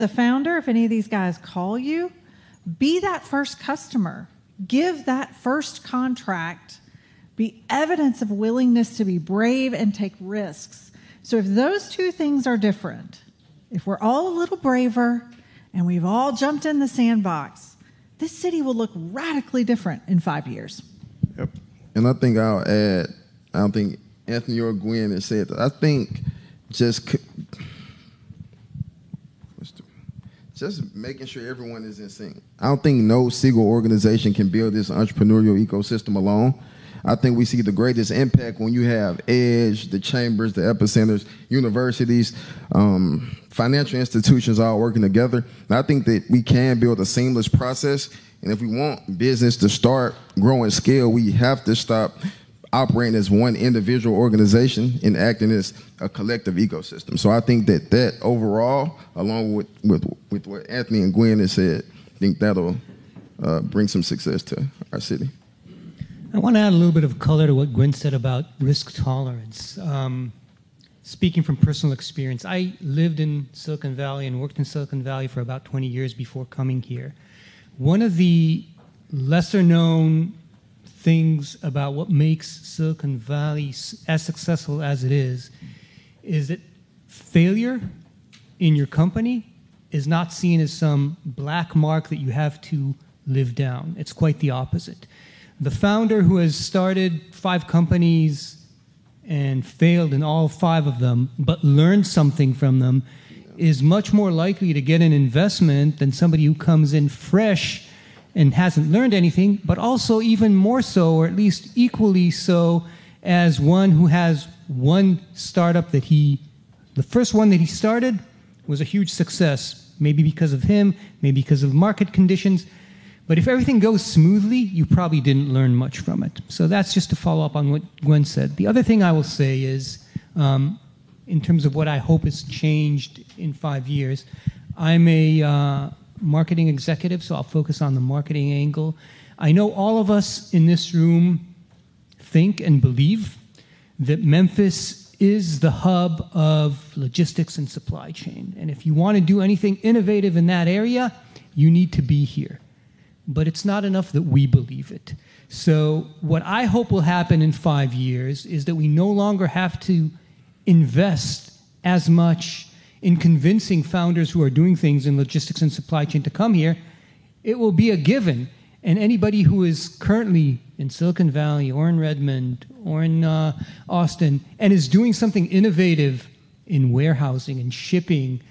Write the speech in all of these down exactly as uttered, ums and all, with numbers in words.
the founder, if any of these guys call you, be that first customer. Give that first contract. Be evidence of willingness to be brave and take risks. So if those two things are different, if we're all a little braver and we've all jumped in the sandbox, this city will look radically different in five years. Yep. And I think I'll add, I don't think Anthony or Gwen has said that. I think just just making sure everyone is in sync. I don't think no single organization can build this entrepreneurial ecosystem alone. I think we see the greatest impact when you have EDGE, the chambers, the epicenters, universities, um, financial institutions all working together. And I think that we can build a seamless process. And if we want business to start, grow, and scale, we have to stop operating as one individual organization and acting as a collective ecosystem. So I think that that overall, along with, with, with what Anthony and Gwen has said, I think that'll uh, bring some success to our city. I want to add a little bit of color to what Gwen said about risk tolerance. Um, speaking from personal experience, I lived in Silicon Valley and worked in Silicon Valley for about twenty years before coming here. One of the lesser known things about what makes Silicon Valley as successful as it is, is that failure in your company is not seen as some black mark that you have to live down. It's quite the opposite. The founder who has started five companies and failed in all five of them, but learned something from them, is much more likely to get an investment than somebody who comes in fresh and hasn't learned anything, but also even more so, or at least equally so, as one who has one startup that he, the first one that he started was a huge success, maybe because of him, maybe because of market conditions. But if everything goes smoothly, you probably didn't learn much from it. So that's just to follow up on what Gwen said. The other thing I will say is, um, in terms of what I hope has changed in five years, I'm a uh, marketing executive, so I'll focus on the marketing angle. I know all of us in this room think and believe that Memphis is the hub of logistics and supply chain. And if you want to do anything innovative in that area, you need to be here. But it's not enough that we believe it. So what I hope will happen in five years is that we no longer have to invest as much in convincing founders who are doing things in logistics and supply chain to come here. It will be a given. And anybody who is currently in Silicon Valley or in Redmond or in uh, Austin and is doing something innovative in warehousing and shipping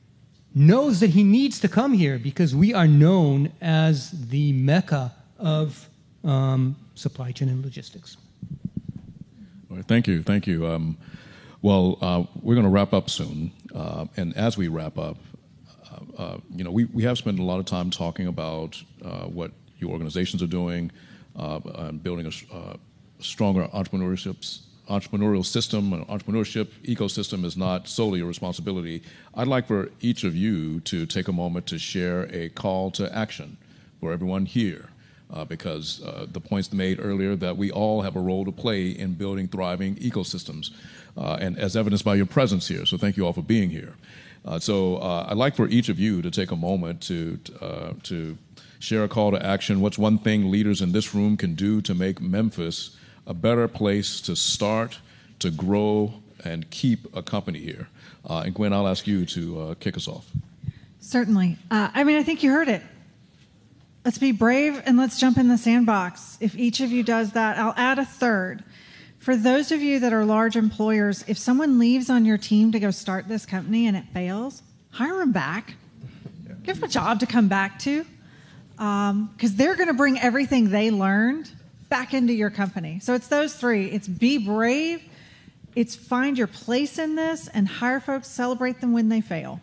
knows that he needs to come here because we are known as the mecca of um, supply chain and logistics. All right, thank you, thank you. Um, well, uh, we're going to wrap up soon, uh, and as we wrap up, uh, uh, you know, we, we have spent a lot of time talking about uh, what your organizations are doing, uh, and building a uh, stronger entrepreneurship entrepreneurial system. An entrepreneurship ecosystem is not solely a responsibility. I'd like for each of you to take a moment to share a call to action for everyone here, uh, because uh, the points made earlier that we all have a role to play in building thriving ecosystems, uh, and as evidenced by your presence here. So thank you all for being here. Uh, so uh, I'd like for each of you to take a moment to uh, to share a call to action. What's one thing leaders in this room can do to make Memphis a better place to start, to grow, and keep a company here? Uh, and Gwen, I'll ask you to uh, kick us off. Certainly. Uh, I mean, I think you heard it. Let's be brave and let's jump in the sandbox. If each of you does that, I'll add a third. For those of you that are large employers, if someone leaves on your team to go start this company and it fails, hire them back. Yeah. Give them a job to come back to, because um, they're going to bring everything they learned back into your company. So it's those three. It's be brave, it's find your place in this, and hire folks, celebrate them when they fail.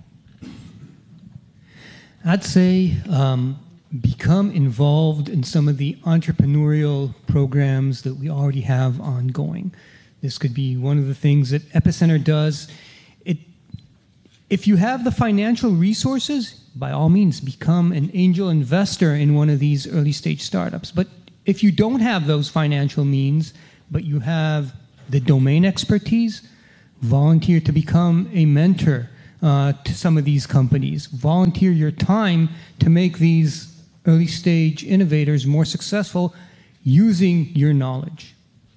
I'd say um, become involved in some of the entrepreneurial programs that we already have ongoing. This could be one of the things that Epicenter does. It, if you have the financial resources, by all means, become an angel investor in one of these early stage startups. But if you don't have those financial means, but you have the domain expertise, volunteer to become a mentor. uh, to some of these companies. Volunteer your time to make these early stage innovators more successful using your knowledge.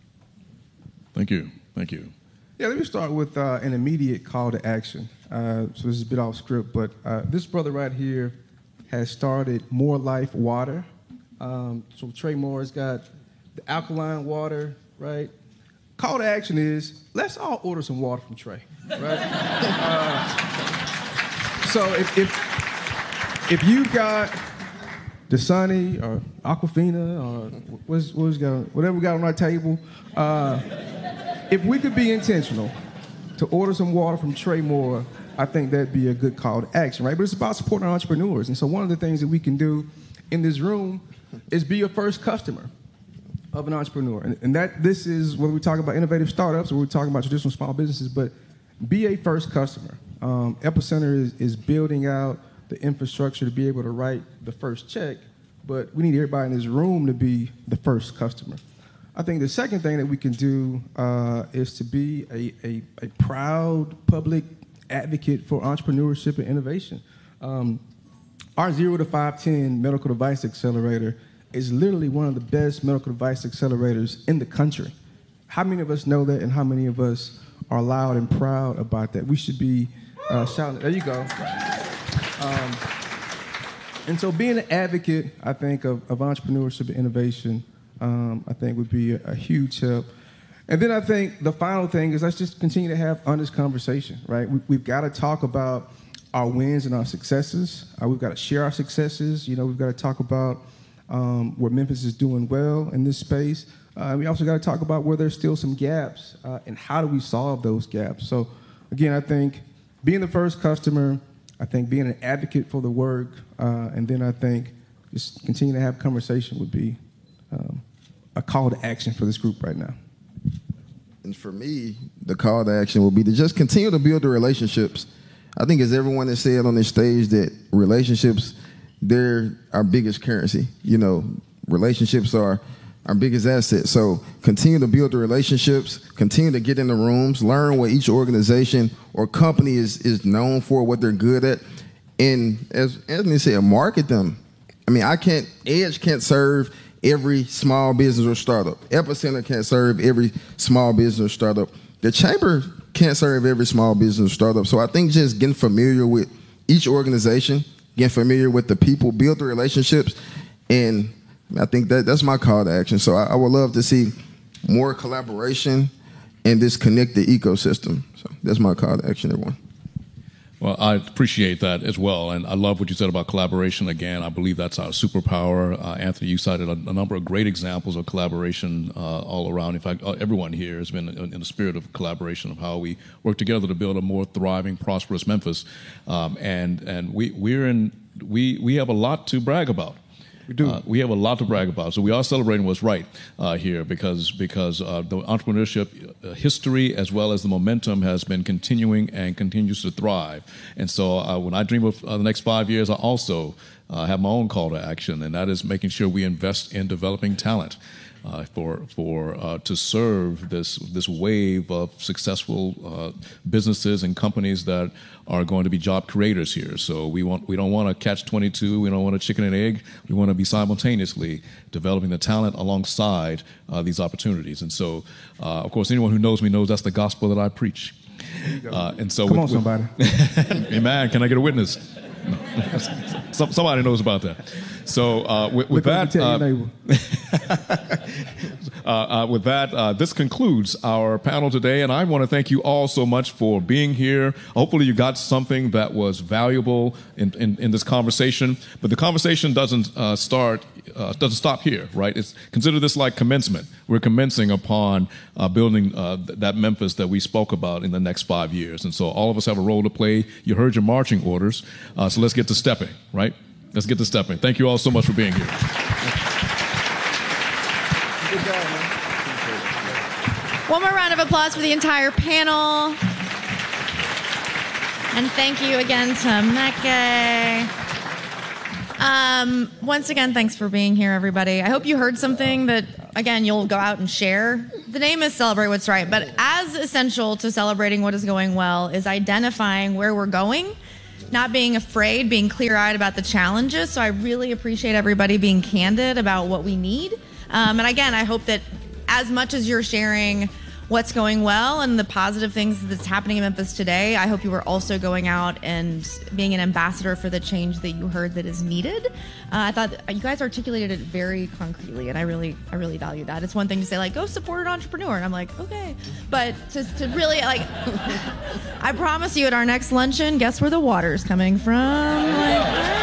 Thank you. Thank you. Yeah, let me start with uh, an immediate call to action. Uh, so this is a bit off script, but uh, this brother right here has started More Life Water. Um, so Trey Moore's got the alkaline water, right? Call to action is, let's all order some water from Trey, right? uh, so if, if if you've got Dasani or Aquafina or what's, what's got, whatever we got on our table, uh, if we could be intentional to order some water from Trey Moore, I think that'd be a good call to action, right? But it's about supporting our entrepreneurs. And so one of the things that we can do in this room is be a first customer of an entrepreneur. And, and that this is whether we talk about innovative startups or we're talking about traditional small businesses, but be a first customer. Um, Epicenter is, is building out the infrastructure to be able to write the first check, but we need everybody in this room to be the first customer. I think the second thing that we can do uh, is to be a, a, a proud public advocate for entrepreneurship and innovation. Um, our zero to five ten medical device accelerator is literally one of the best medical device accelerators in the country. How many of us know that, and how many of us are loud and proud about that? We should be uh, shouting. There you go. Um, and so being an advocate, I think, of, of entrepreneurship and innovation, um, I think would be a, a huge help. And then I think the final thing is let's just continue to have honest conversation, right? We, we've got to talk about our wins and our successes. Uh, we've got to share our successes. You know, we've got to talk about um, where Memphis is doing well in this space. Uh, we also got to talk about where there's still some gaps uh, and how do we solve those gaps. So, again, I think being the first customer, I think being an advocate for the work, uh, and then I think just continue to have conversation would be um, a call to action for this group right now. And for me, the call to action will be to just continue to build the relationships. I think as everyone has said on this stage that relationships, they're our biggest currency. You know, relationships are our biggest asset. So continue to build the relationships, continue to get in the rooms, learn what each organization or company is, is known for, what they're good at. And as Anthony said, market them. I mean, I can't, Edge can't serve every small business or startup. Epicenter can't serve every small business or startup. The Chamber can't serve every small business or startup. So I think just getting familiar with each organization, getting familiar with the people, build the relationships, and I think that that's my call to action. So I, I would love to see more collaboration and this connected ecosystem. So that's my call to action, everyone. Well, I appreciate that as well, and I love what you said about collaboration. Again, I believe that's our superpower. Uh, Anthony, you cited a, a number of great examples of collaboration uh, all around. In fact, uh, everyone here has been in, in the spirit of collaboration of how we work together to build a more thriving, prosperous Memphis. Um, and and we we're in we we have a lot to brag about. We do. Uh, we have a lot to brag about. So we are celebrating what's right uh, here because because uh, the entrepreneurship uh, history as well as the momentum has been continuing and continues to thrive. And so uh, when I dream of uh, the next five years, I also uh, have my own call to action, and that is making sure we invest in developing talent. Uh, for for uh, to serve this this wave of successful uh, businesses and companies that are going to be job creators here. So we want we don't want to catch twenty-two. We don't want a chicken and egg. We want to be simultaneously developing the talent alongside uh, these opportunities. And so, uh, of course, anyone who knows me knows that's the gospel that I preach. Uh, and so, come with, on, somebody. Hey man, can I get a witness? Some, somebody knows about that. So uh, with, with that, uh, uh, uh, with that, uh, this concludes our panel today, and I want to thank you all so much for being here. Hopefully, you got something that was valuable in, in, in this conversation. But the conversation doesn't uh, start, uh, doesn't stop here, right? It's consider this like commencement. We're commencing upon uh, building uh, th- that Memphis that we spoke about in the next five years, and so all of us have a role to play. You heard your marching orders, uh, so let's get to stepping, right? Let's get to stepping. Thank you all so much for being here. Good job, man. One more round of applause for the entire panel. And thank you again to Meke. Um, once again, thanks for being here, everybody. I hope you heard something that, again, you'll go out and share. The name is Celebrate What's Right, but as essential to celebrating what is going well is identifying where we're going, not being afraid, being clear-eyed about the challenges. So I really appreciate everybody being candid about what we need. Um, and again, I hope that as much as you're sharing what's going well and the positive things that's happening in Memphis today, I hope you are also going out and being an ambassador for the change that you heard that is needed. Uh, I thought you guys articulated it very concretely, and I really, I really value that. It's one thing to say like, go support an entrepreneur, and I'm like, okay, but to, to really like, I promise you at our next luncheon, guess where the water's coming from? Like,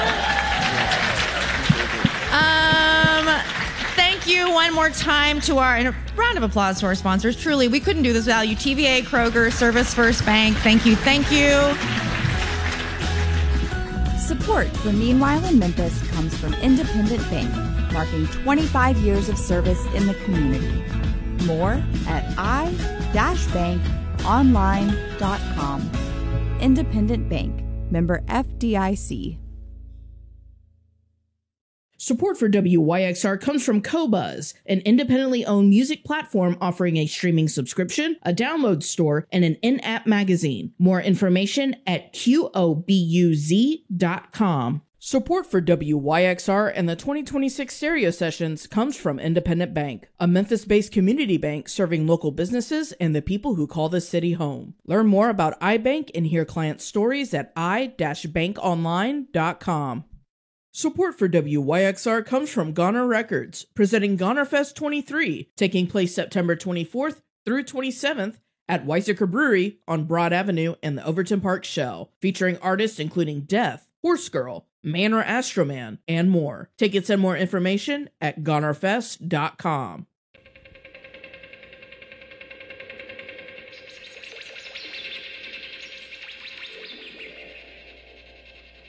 um. Thank you one more time to our, and a round of applause to our sponsors. Truly, we couldn't do this without you. T V A, Kroger, Service First Bank. Thank you. Thank you. Support for Meanwhile in Memphis comes from Independent Bank, marking twenty-five years of service in the community. More at i dash bank online dot com. Independent Bank, member F D I C. Support for W Y X R comes from Qobuz, an independently owned music platform offering a streaming subscription, a download store, and an in-app magazine. More information at Q O B U Z dot com. Support for W Y X R and the twenty twenty-six Stereo Sessions comes from Independent Bank, a Memphis-based community bank serving local businesses and the people who call the city home. Learn more about iBank and hear client stories at i dash bank online dot com. Support for W Y X R comes from Goner Records, presenting Goner Fest twenty-three, taking place September twenty-fourth through twenty-seventh at Weizsäcker Brewery on Broad Avenue and the Overton Park Shell, featuring artists including Death, Horse Girl, Man or Astroman, and more. Tickets and more information at goner fest dot com.